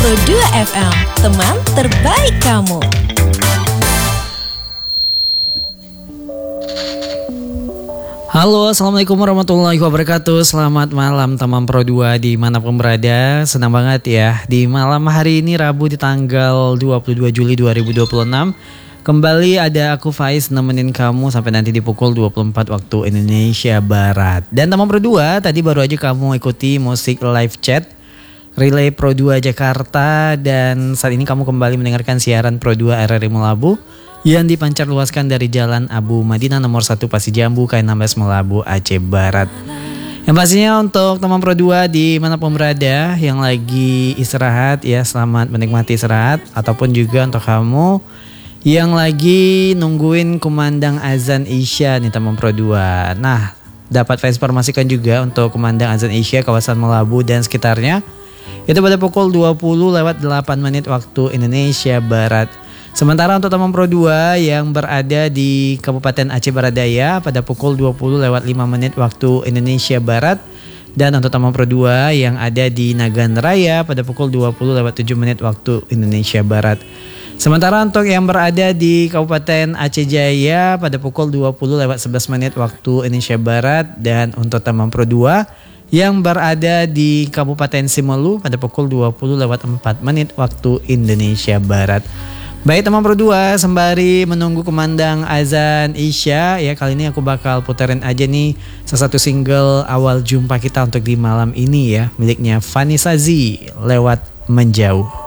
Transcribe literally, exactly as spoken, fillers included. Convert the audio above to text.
Pro dua F M, teman terbaik kamu. Halo, assalamualaikum warahmatullahi wabarakatuh. Selamat malam teman Pro dua dimanapun berada. Senang banget ya, di malam hari ini Rabu di tanggal dua puluh dua Juli dua ribu dua puluh enam kembali ada aku Faiz nemenin kamu sampai nanti di pukul dua puluh empat waktu Indonesia Barat. Dan teman Pro dua, tadi baru aja kamu ikuti musik live chat Relay Pro dua Jakarta. Dan saat ini kamu kembali mendengarkan siaran Pro dua R R I Melabu yang dipancar luaskan dari Jalan Abu Madinah nomor satu Pasir Jambu, K enam belas Melabu, Aceh Barat. Yang pastinya untuk teman Pro dua dimanapun berada yang lagi istirahat ya, selamat menikmati istirahat. Ataupun juga untuk kamu yang lagi nungguin kumandang azan Isya nih teman Pro dua. Nah, dapat saya informasikan juga untuk kumandang azan Isya kawasan Melabu dan sekitarnya itu pada pukul dua puluh lewat delapan menit waktu Indonesia Barat. Sementara untuk teman Pro dua yang berada di Kabupaten Aceh Baradaya pada pukul dua puluh lewat lima menit waktu Indonesia Barat. Dan untuk teman Pro dua yang ada di Nagan Raya pada pukul dua puluh lewat tujuh menit waktu Indonesia Barat. Sementara untuk yang berada di Kabupaten Aceh Jaya pada pukul dua puluh lewat sebelas menit waktu Indonesia Barat. Dan untuk teman Pro dua yang berada di Kabupaten Simelu pada pukul dua puluh lewat empat menit waktu Indonesia Barat. Baik teman Pro dua, sembari menunggu kumandang azan Isya ya, kali ini aku bakal puterin aja nih salah satu single awal jumpa kita untuk di malam ini ya, miliknya Vanessa Z, Lewat Menjauh.